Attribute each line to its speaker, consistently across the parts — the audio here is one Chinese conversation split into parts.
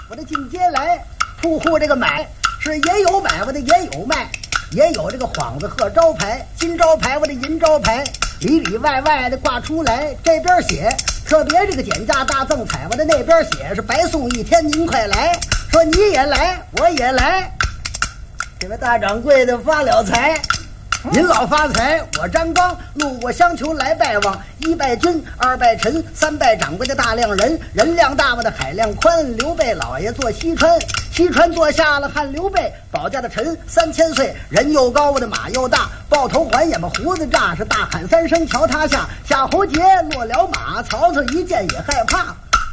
Speaker 1: 我的进街来，铺户这个买是也有买，我的也有卖，也有这个幌子鹤招牌，金招牌我的银招牌，里里外外的挂出来。这边写特别这个减价大赠彩，我的那边写是白送一天，您快来，说你也来我也来。这位大掌柜的发了财，您老发财，我张刚路过相求来拜望，一拜君，二拜臣，三拜掌柜的大量人，人量大我的海量宽。刘备老爷坐西川，西川坐下了汉刘备，保驾的臣3000岁，人又高我的马又大，抱头环眼把胡子炸，是大喊3声瞧他下，夏侯杰落了马，曹操一见也害怕。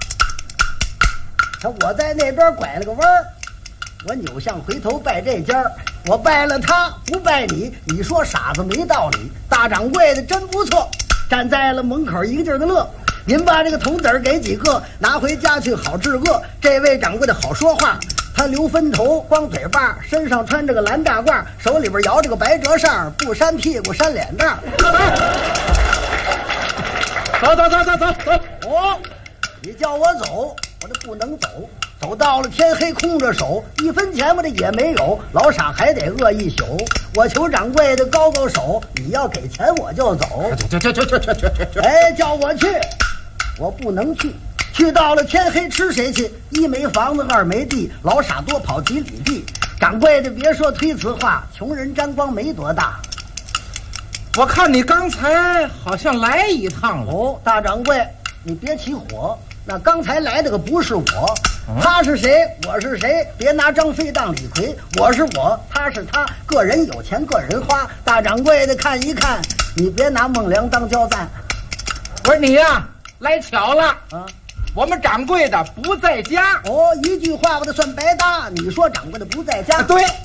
Speaker 1: 我在那边拐了个弯儿，我扭向回头拜这家，我拜了他不拜你，你说傻子没道理。大掌柜的真不错，站在了门口一个劲儿的乐。您把这个铜子儿给几个，拿回家去好治恶。这位掌柜的好说话，他留分头，光嘴巴，身上穿着个蓝大褂，手里边摇着个白折扇，不扇屁股扇脸蛋。走！哦，你叫我走，我这不能走。走到了天黑空着手，1分钱我这也没有，老傻还得饿一宿。我求掌柜的高高手，你要给钱我就走。去！哎，叫我去，我不能去。去到了天黑吃谁去？一没房子，二没地，老傻多跑几里地。掌柜的别说推辞话，穷人沾光没多大。
Speaker 2: 我看你刚才好像来一趟了。
Speaker 1: 哦，大掌柜，你别起火。那刚才来的可不是我，他是谁我是谁，别拿张飞当李逵。我是我，他是他，个人有钱个人花。大掌柜的看一看，你别拿孟良当交赞。
Speaker 2: 我说你呀，来巧了
Speaker 1: 啊！
Speaker 2: 我们掌柜的不在家。
Speaker 1: 哦，一句话我得算白搭。你说掌柜的不在家，
Speaker 2: 对，